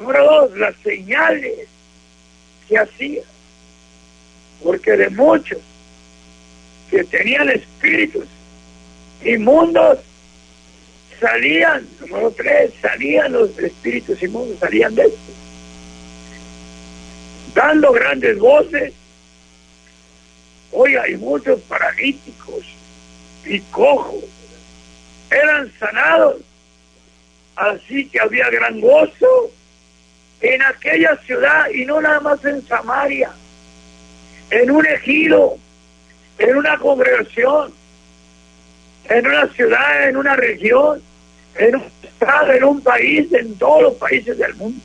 Número 2, las señales que hacía. Porque de muchos que tenían espíritus inmundos salían, número 3, salían los espíritus inmundos, salían de esto, dando grandes voces. Hoy hay muchos paralíticos y cojos, eran sanados, así que había gran gozo en aquella ciudad, y no nada más en Samaria, en un ejido, en una congregación, en una ciudad, en una región, en un estado, en un país, en todos los países del mundo.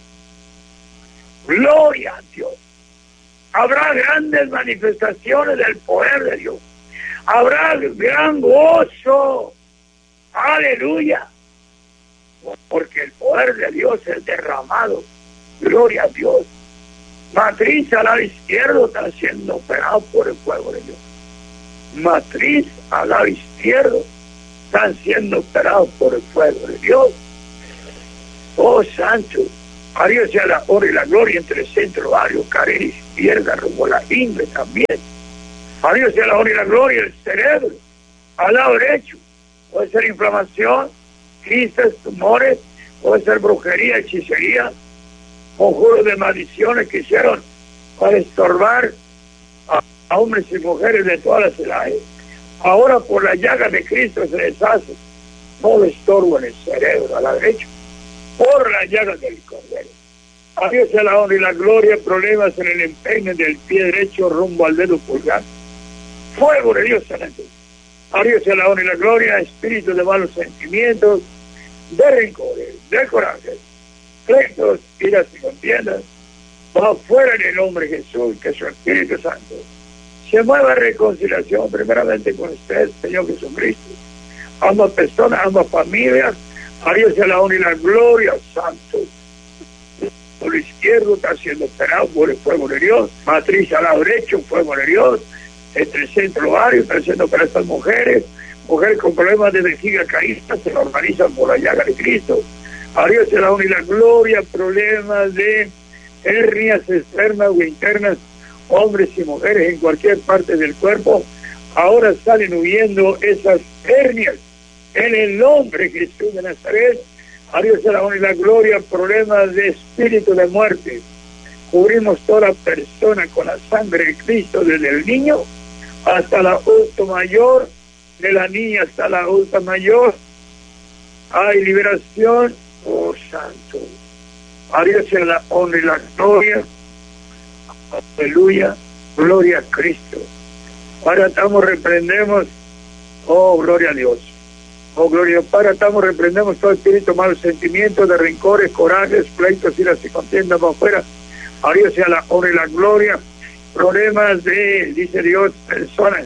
Gloria a Dios. Habrá grandes manifestaciones del poder de Dios. Habrá gran gozo. Aleluya. Porque el poder de Dios es derramado. Gloria a Dios. Matriz al lado izquierdo está siendo operado por el fuego de Dios. Matriz al lado izquierdo están siendo operados por el fuego de Dios. Oh santo, a Dios sea la honra y la gloria entre el centro, barrio, carrera izquierda, rumbo a la ingle también. A Dios sea la honra y la gloria, el cerebro, al lado derecho. Puede ser inflamación, quistes, tumores, puede ser brujería, hechicería, conjuros de maldiciones que hicieron para estorbar a hombres y mujeres de todas las edades. Ahora por la llaga de Cristo se deshace todo estorbo en el cerebro, a la derecha, por la llaga del Cordero. A Dios sea la honra y la gloria, problemas en el empeine del pie derecho rumbo al dedo pulgar. Fuego de Dios sanante. A Dios sea la honra y la gloria, espíritu de malos sentimientos, de rencores, de coraje, pleitos, iras y contiendas, va fuera en el nombre de Jesús, que su Espíritu Santo se mueva en reconciliación primeramente con usted, Señor Jesucristo. Ambas personas, ambas familias, a Dios sea la honra y la gloria, santo. Por el izquierdo está siendo operado por el fuego de Dios, matriz al lado derecho, fuego de Dios, entre el centro ovario está siendo para estas mujeres con problemas de vejiga caída, se normalizan por la llaga de Cristo. A Dios sea la honra y la gloria, problemas de hernias externas o internas, hombres y mujeres en cualquier parte del cuerpo, ahora salen huyendo esas hernias en el nombre de Jesús de Nazaret. A Dios sea la honra y la gloria, problemas de espíritu de muerte. Cubrimos toda persona con la sangre de Cristo, desde el niño hasta la adulto mayor, de la niña hasta la adulta mayor. Hay liberación. Oh santo, a Dios sea la honra y la gloria. Aleluya, gloria a Cristo. Ahora reprendemos, oh gloria a Dios, oh gloria, Padre, reprendemos todo espíritu, malos sentimientos de rencores, corajes, pleitos, iras y contiendas para afuera. A Dios sea la honra y la gloria. Problemas de, dice Dios, personas,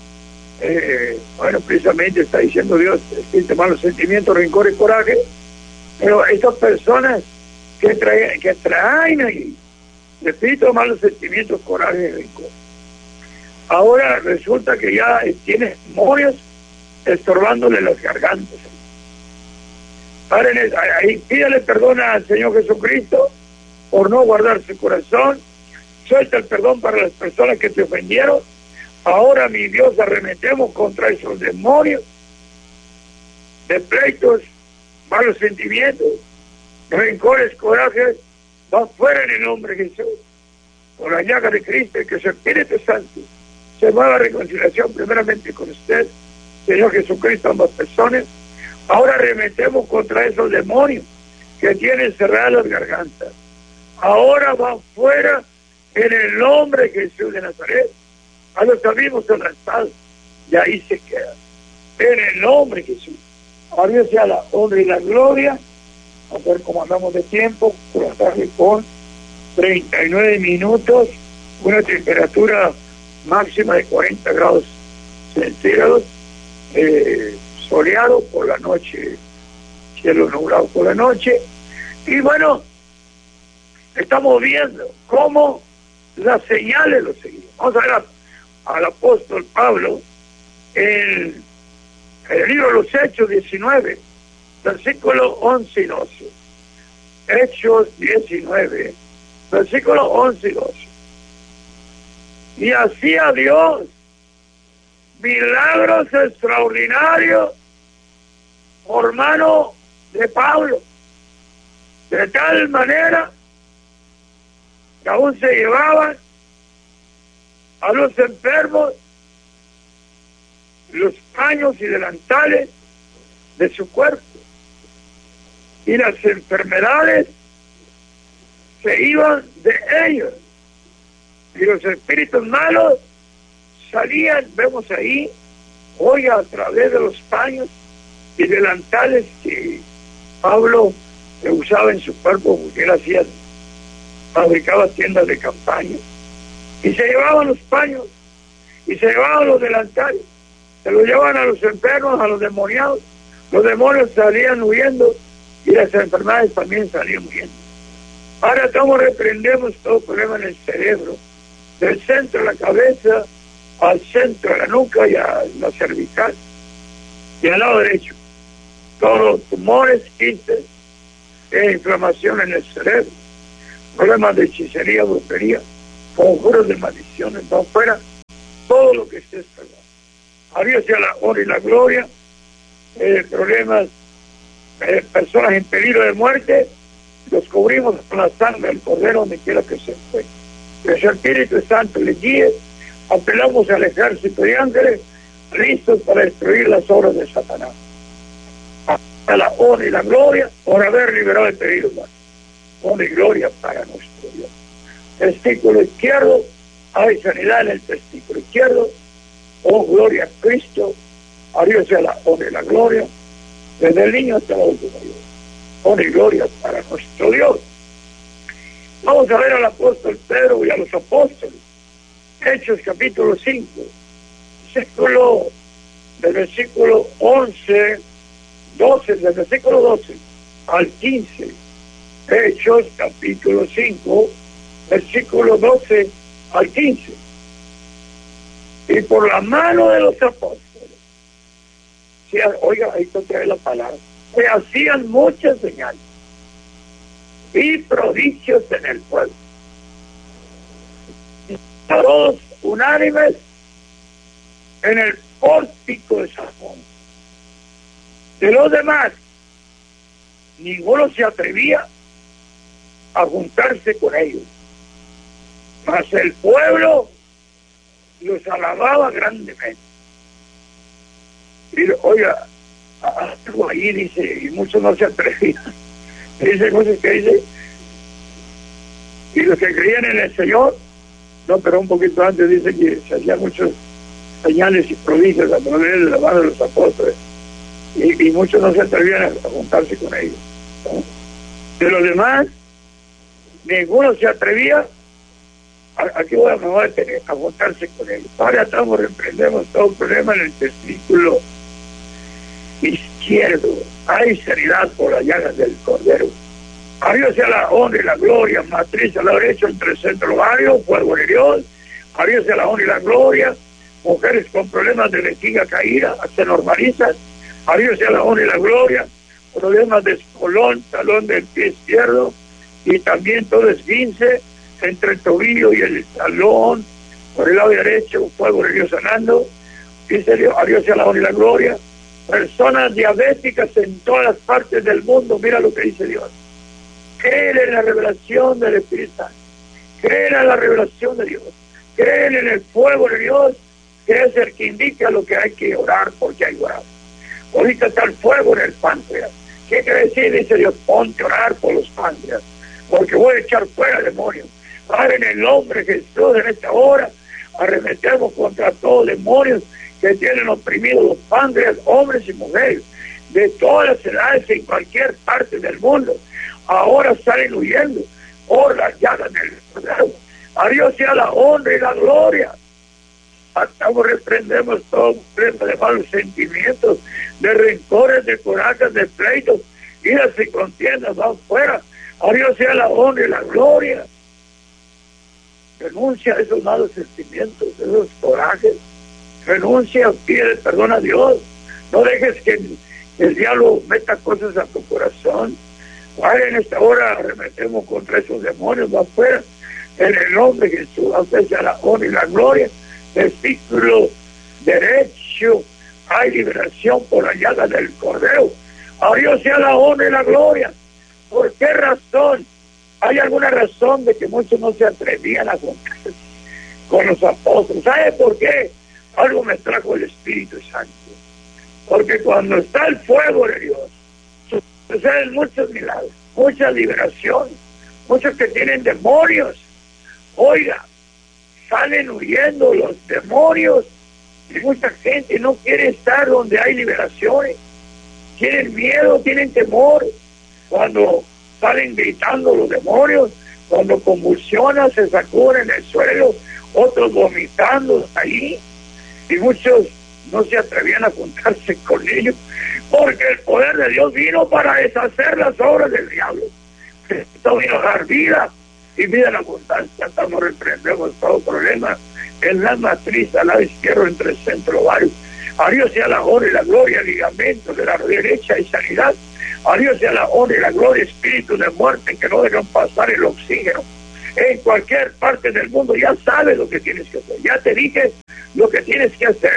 bueno, precisamente está diciendo Dios, espíritu, malos sentimientos, rencores, corajes, pero estas personas que traen ahí espíritu, malos sentimientos, coraje y rencor, ahora resulta que ya tiene demonios estorbándole las gargantas. Padre, ahí pídale perdón al Señor Jesucristo por no guardar su corazón. Suelta el perdón para las personas que te ofendieron. Ahora, mi Dios, arremetemos contra esos demonios de pleitos, malos sentimientos, rencores, corajes, va fuera en el nombre de Jesús. Por la llaga de Cristo, y que su Espíritu Santo se mueva a reconciliación primeramente con usted, Señor Jesucristo, ambas personas. Ahora arremetemos contra esos demonios que tienen cerradas las gargantas. Ahora va fuera en el nombre de Jesús de Nazaret. A los amigos arrastrados, y ahí se quedan. En el nombre de Jesús. A Dios sea la honra y la gloria. A ver cómo andamos de tiempo. Con 39 minutos, una temperatura máxima de 40 grados centígrados, soleado por la noche, cielo nublado por la noche. Y bueno, estamos viendo cómo las señales lo seguimos. Vamos a ver al apóstol Pablo en el libro de los Hechos 19, versículos 11 y 12. Hechos 19, versículos 11 y 12. Y hacía Dios milagros extraordinarios por mano de Pablo, de tal manera que aún se llevaban a los enfermos los paños y delantales de su cuerpo, y las enfermedades se iban de ellos, y los espíritus malos salían, vemos ahí, hoy a través de los paños y delantales que Pablo usaba en su cuerpo, porque él fabricaba tiendas de campaña, y se llevaban los paños y se llevaban los delantales, se los llevaban a los enfermos, a los demoniados. Los demonios salían huyendo y las enfermedades también salían huyendo. Ahora reprendemos todo problema en el cerebro, del centro de la cabeza al centro de la nuca y a la cervical y al lado derecho. Todos los tumores, quistes, inflamación en el cerebro, problemas de hechicería, brujería, conjuros de maldiciones, no fuera todo lo que esté esperando. A Dios sea la honra y la gloria. Problemas, personas en peligro de muerte, los cubrimos con la sangre del Cordero donde quiera que se encuentre. Que su Espíritu Santo les guíe. Apelamos al ejército de ángeles listos para destruir las obras de Satanás. A la honra y la gloria por haber liberado el peligro humano. Honra y gloria para nuestro Dios. Testículo izquierdo, hay sanidad en el testículo izquierdo. Oh, gloria a Cristo. A Dios sea la honra y la gloria, desde el niño hasta la última Dios. Honra y gloria para nuestro Dios. Vamos a ver al apóstol Pedro y a los apóstoles. Hechos capítulo 5, del versículo 11, 12, del versículo 12 al 15. Hechos capítulo 5, versículo 12 al 15. Y por la mano de los apóstoles, oiga, ahí trae la palabra, se hacían muchas señales y prodigios en el pueblo. Todos unánimes en el pórtico de San Juan. De los demás, ninguno se atrevía a juntarse con ellos, mas el pueblo los alababa grandemente. Y oiga, algo ahí dice, y muchos no se atrevían. Dice cosas que dice, y los que creían en el Señor, no, pero un poquito antes dice que se hacían muchos señales y prodigios a través de la mano de los apóstoles, y muchos no se atrevían a juntarse con ellos, ¿no? De los demás, ninguno se atrevía aquí me voy a tener a juntarse con ellos. Ahora reprendemos todo problema en el testículo izquierdo. Hay sanidad por las llagas del Cordero. A Dios sea la honra y la gloria, matriz al lado derecho, entre el centro ovario, fuego de Dios. A Dios sea la honra y la gloria. Mujeres con problemas de vejiga caída, se normalizan. A Dios sea la honra y la gloria. Problemas de espolón, talón del pie izquierdo, y también todo esguince entre el tobillo y el talón, por el lado derecho, fuego de Dios sanando. Dice Dios, a Dios sea la honra y la gloria. Personas diabéticas en todas las partes del mundo, mira lo que dice Dios. Creen en la revelación del Espíritu Santo, creen en la revelación de Dios, creen en el fuego de Dios, que es el que indica lo que hay que orar, porque hay que orar. Ahorita está el fuego en el páncreas. ¿Qué quiere decir? Dice Dios, ponte a orar por los páncreas, porque voy a echar fuera demonios. Padre, en el nombre de Jesús, en esta hora, arremetemos contra todos demonios que tienen oprimidos los páncreas, hombres y mujeres, de todas las edades, en cualquier parte del mundo. Ahora salen huyendo por las llagas del Cordero. A Dios sea la honra y la gloria. Estamos reprendemos todo problema de malos sentimientos, de rencores, de corajes, de pleitos, iras y contiendas, van fuera. A Dios sea la honra y la gloria. Renuncia a esos malos sentimientos, esos corajes. Renuncia, pide perdón a Dios. No dejes que el diablo meta cosas a tu corazón. Padre, en esta hora arremetemos contra esos demonios de afuera, en el nombre de Jesús, a usted sea la honra y la gloria. Versículo derecho, hay liberación por la llaga del Cordero. A Dios sea la honra y la gloria. ¿Por qué razón? Hay alguna razón de que muchos no se atrevían a juntarse con los apóstoles. ¿Sabe por qué? Algo me trajo el Espíritu Santo. Porque cuando está el fuego de Dios, suceden muchos milagros, mucha liberación, muchos que tienen demonios. Oiga, salen huyendo los demonios y mucha gente no quiere estar donde hay liberaciones. Tienen miedo, tienen temor. Cuando salen gritando los demonios, cuando convulsionan, se sacuden en el suelo, otros vomitando ahí, y muchos no se atrevían a juntarse con ellos, porque el poder de Dios vino para deshacer las obras del diablo. Cristo vino a dar vida y vida en abundancia. Estamos reprendemos todo problema en la matriz, al lado izquierdo, entre el centro ovario. A Dios sea la honra y la gloria, ligamentos de la derecha y sanidad. A Dios sea la honra y la gloria, espíritu de muerte que no dejan pasar el oxígeno. En cualquier parte del mundo ya sabes lo que tienes que hacer. Ya te dije lo que tienes que hacer.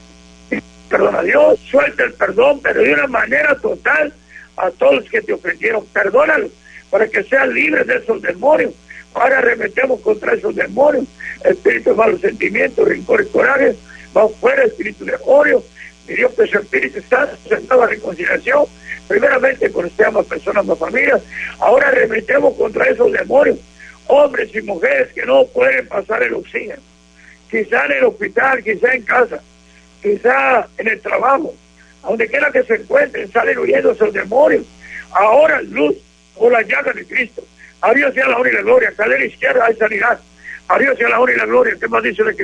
Perdona a Dios, suelta el perdón, pero de una manera total a todos los que te ofendieron. Perdónalos para que sean libres de esos demonios. Ahora arremetemos contra esos demonios. Espíritu de malos sentimientos, rencor y coraje. Va fuera, espíritu de odio. Mi Dios, que su Espíritu Santo sentado a reconciliación. Primeramente con usted, más personas, más familias. Ahora arremetemos contra esos demonios. Hombres y mujeres que no pueden pasar el oxígeno. Quizá en el hospital, quizá en casa, quizá en el trabajo. A donde quiera que se encuentren, salen huyendo esos demonios. Ahora luz por la llaga de Cristo. A Dios sea la honra y la gloria. A la izquierda hay sanidad. A Dios sea la honra y la gloria. ¿Qué más dice la